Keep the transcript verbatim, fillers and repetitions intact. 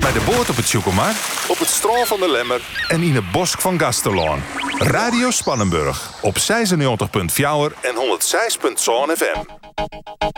Bij de boot op het Tjoekelmar, op het strand van de Lemmer en in het bosk van Gasterlaan. Radio Spannenburg op zesennegentig komma vier en honderdzes komma zeven F M.